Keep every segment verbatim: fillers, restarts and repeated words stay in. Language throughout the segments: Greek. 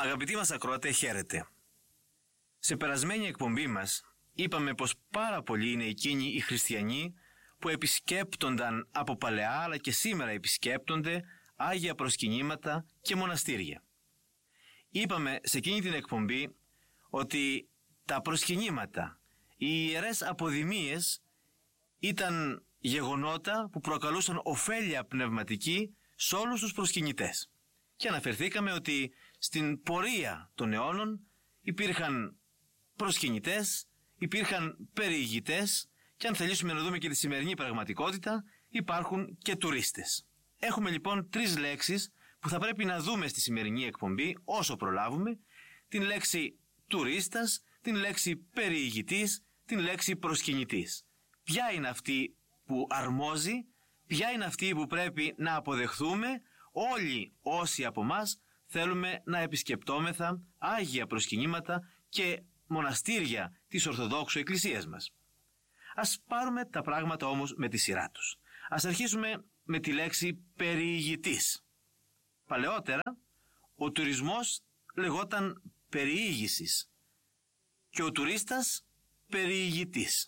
Αγαπητοί μας ακροατέ, χαίρετε. Σε περασμένη εκπομπή μας είπαμε πως πάρα πολλοί είναι εκείνοι οι χριστιανοί που επισκέπτονταν από παλαιά αλλά και σήμερα επισκέπτονται άγια προσκυνήματα και μοναστήρια. Είπαμε σε εκείνη την εκπομπή ότι τα προσκυνήματα, οι ιερές αποδημίες ήταν γεγονότα που προκαλούσαν ωφέλεια πνευματική σε όλους τους προσκυνητές. Και αναφερθήκαμε ότι στην πορεία των αιώνων υπήρχαν προσκυνητές, υπήρχαν περιηγητές και αν θελήσουμε να δούμε και τη σημερινή πραγματικότητα υπάρχουν και τουρίστες. Έχουμε λοιπόν τρεις λέξεις που θα πρέπει να δούμε στη σημερινή εκπομπή όσο προλάβουμε: την λέξη τουρίστας, την λέξη περιηγητής, την λέξη προσκυνητής. Ποια είναι αυτή που αρμόζει, ποια είναι αυτή που πρέπει να αποδεχθούμε όλοι όσοι από μας θέλουμε να επισκεπτόμεθα άγια προσκυνήματα και μοναστήρια της Ορθοδόξου Εκκλησίας μας. Ας πάρουμε τα πράγματα όμως με τη σειρά τους. Ας αρχίσουμε με τη λέξη περιηγητής. Παλαιότερα ο τουρισμός λεγόταν περιήγησης και ο τουρίστας περιηγητής.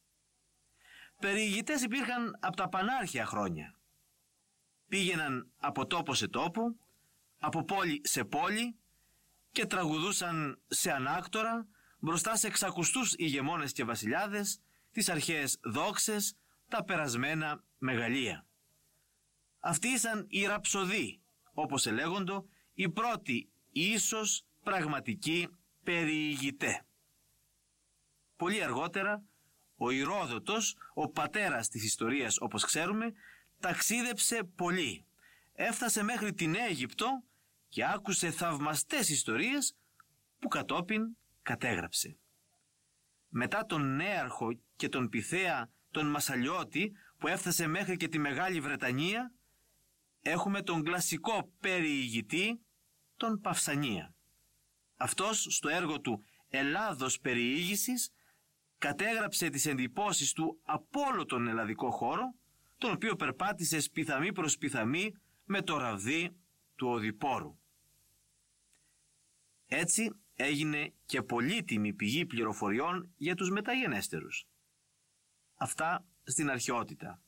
Περιηγητές υπήρχαν από τα πανάρχια χρόνια. Πήγαιναν από τόπο σε τόπο, από πόλη σε πόλη και τραγουδούσαν σε ανάκτορα μπροστά σε εξακουστούς ηγεμόνες και βασιλιάδες τις αρχαίες δόξες, τα περασμένα μεγαλεία. Αυτοί ήσαν οι ραψοδοί, όπως ελέγοντο, οι πρώτοι ίσως πραγματικοί περιηγητέ. Πολύ αργότερα ο Ηρόδοτος, ο πατέρας της ιστορίας όπως ξέρουμε, ταξίδεψε πολύ. Έφτασε μέχρι την Αίγυπτο και άκουσε θαυμαστές ιστορίες που κατόπιν κατέγραψε. Μετά τον Νέαρχο και τον Πυθέα τον Μασσαλιώτη που έφτασε μέχρι και τη Μεγάλη Βρετανία, έχουμε τον κλασικό περιηγητή τον Παυσανία. Αυτός στο έργο του «Ελλάδος περιήγησης» κατέγραψε τις εντυπώσεις του από όλο τον ελλαδικό χώρο, τον οποίο περπάτησε σπιθαμή προς σπιθαμή με το ραβδί του Οδυπόρου. Έτσι έγινε και πολύτιμη πηγή πληροφοριών για τους μεταγενέστερους. Αυτά στην αρχαιότητα.